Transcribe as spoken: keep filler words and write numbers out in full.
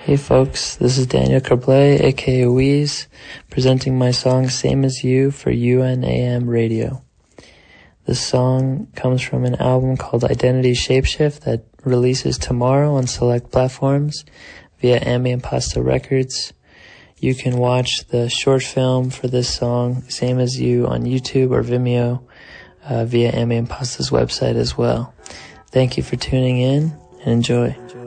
Hey folks, this is Daniel Carblay, aka Weeze, presenting my song Same As You for U N A M Radio. This song comes from an album called Identity Shapeshift that releases tomorrow on select platforms via Ambient Pasta Records. You can watch the short film for this song, Same As You, on YouTube or Vimeo uh, via Ambient Pasta's website as well. Thank you for tuning in and enjoy. enjoy.